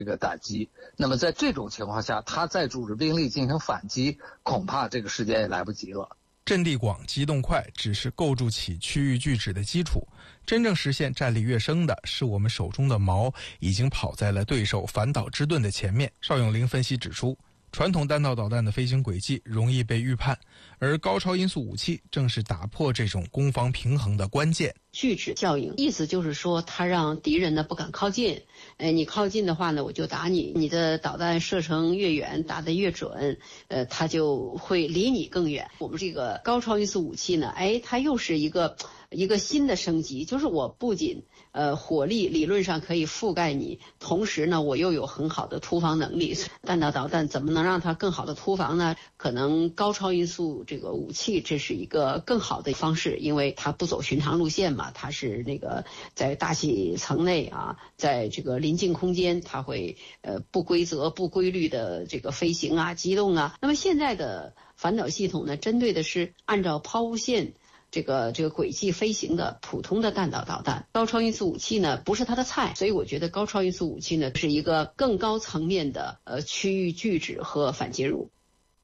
这个打击。那么在这种情况下，他再组织兵力进行反击，恐怕这个时间也来不及了。 阵地广、机动快只是构筑起区域拒止的基础，真正实现战力跃升的是我们手中的矛已经跑在了对手反导之盾的前面。邵永龄分析指出，传统弹道导弹的飞行轨迹容易被预判，而高超音速武器正是打破这种攻防平衡的关键。 拒止效应，意思就是说，它让敌人呢不敢靠近。你靠近的话呢，我就打你。你的导弹射程越远，打得越准，它就会离你更远。我们这个高超音速武器呢，它又是一个新的升级，就是我不仅火力理论上可以覆盖你，同时呢，我又有很好的突防能力。弹道导弹怎么能让它更好的突防呢？可能高超音速这个武器，这是一个更好的方式，因为它不走寻常路线嘛，它是那个在大气层内啊，在这个临近空间，它会不规则、不规律的这个飞行啊、机动啊。那么现在的反导系统呢，针对的是按照抛物线这个轨迹飞行的普通的弹道导弹。高超音速武器呢不是它的菜，所以我觉得高超音速武器呢是一个更高层面的区域拒止和反介入。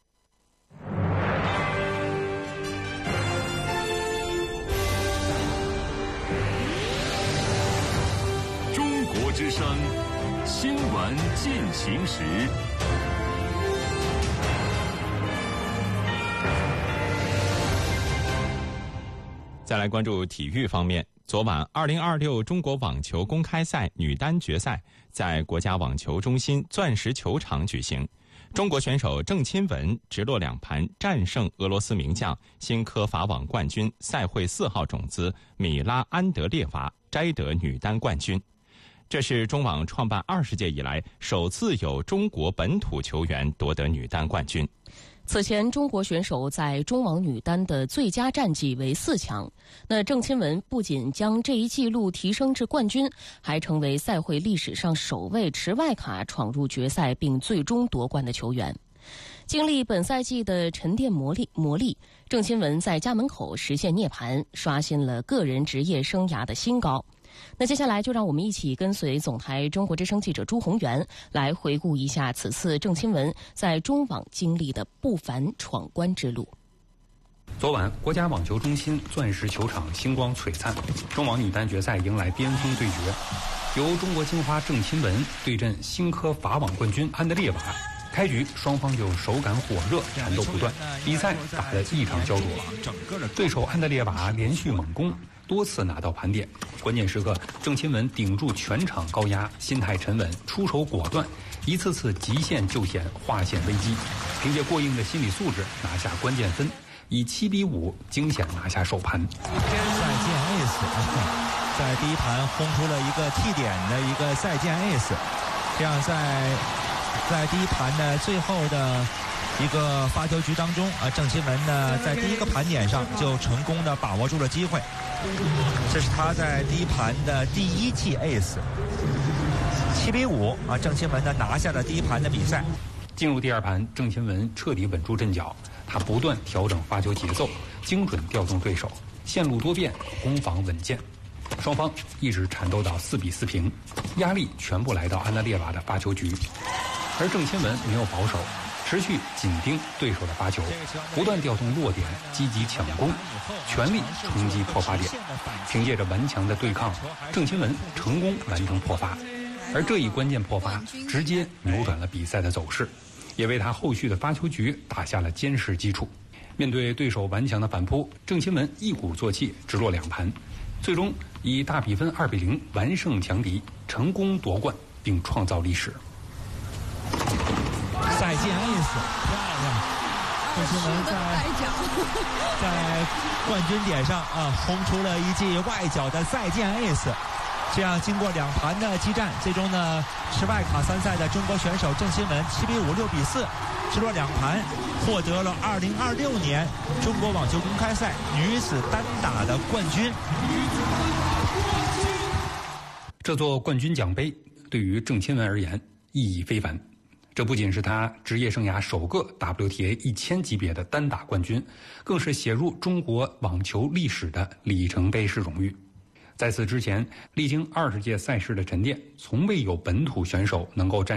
中国之声新闻进行时。 再来关注体育方面，昨晚2026中国网球公开赛女单决赛在国家网球中心钻石球场举行。中国选手郑钦文直落2盘战胜俄罗斯名将新科法网冠军赛会4号种子米拉安德烈娃，摘得女单冠军。这是中网创办20届以来首次有中国本土球员夺得女单冠军。 此前，中国选手在中网女单的最佳战绩为4强。那郑钦文不仅将这一纪录提升至冠军，还成为赛会历史上首位持外卡闯入决赛并最终夺冠的球员。经历本赛季的沉淀磨砺，郑钦文在家门口实现涅槃，刷新了个人职业生涯的新高。那接下来就让我们一起跟随总台中国之声记者朱宏元来回顾一下此次郑钦文在中网经历的不凡闯关之路。 昨晚，国家网球中心钻石球场星光璀璨，中网女单决赛迎来巅峰对决，由中国金花郑钦文对阵新科法网冠军安德烈娃。开局双方就手感火热，缠斗不断，比赛打得异常焦灼。对手安德烈娃连续猛攻，多次拿到盘点，关键时刻郑钦文顶住全场高压，心态沉稳，出手果断，一次次极限救险，化险为夷，凭借过硬的心理素质拿下关键分，以7-5惊险拿下首盘。 赛键 ace， 在第一盘轰出了一个T点的一个赛键 ace， 这样在第一盘的最后的一个发球局当中郑钦文呢在第一个盘点上就成功的把握住了机会，这是他在第一盘的第一记 ace。 7-5郑钦文呢拿下了第一盘的比赛。 进入第二盘，郑钦文彻底稳住阵脚，他不断调整发球节奏，精准调动对手，线路多变，攻防稳健。双方一直缠斗到4-4平，压力全部来到安德烈娃的发球局，而郑钦文没有保守，持续紧盯对手的发球，不断调动落点，积极抢攻，全力冲击破发点。凭借着顽强的对抗，郑钦文成功完成破发，而这一关键破发直接扭转了比赛的走势，也为他后续的发球局打下了坚实基础。面对对手顽强的反扑，郑钦文一鼓作气直落2盘，最终以大比分2-0完胜强敌，成功夺冠并创造历史。 赛键 ace， 漂亮！郑钦文在冠军点上轰出了一记外角的赛键 ace。这样经过2盘的激战，最终呢持外卡参赛的中国选手郑钦文7-5、6-4直落2盘，获得了2026年中国网球公开赛女子单打的冠军。 这座冠军奖杯对于郑钦文而言意义非凡，这不仅是他职业生涯首个 WTA 1000级别的单打冠军，更是写入中国网球历史的里程碑式荣誉。 在此之前，历经20届赛事的沉淀，从未有本土选手能够战